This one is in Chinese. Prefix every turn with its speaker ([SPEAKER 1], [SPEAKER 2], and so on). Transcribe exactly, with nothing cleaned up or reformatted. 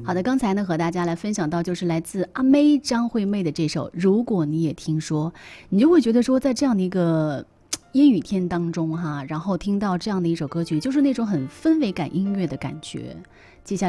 [SPEAKER 1] 好的，刚才呢和大家来分享到就是来自阿妹张惠妹的这首《如果你也听说》，你就会觉得说在这样的一个阴雨天当中哈，然后听到这样的一首歌曲，就是那种很氛围感音乐的感觉。接下来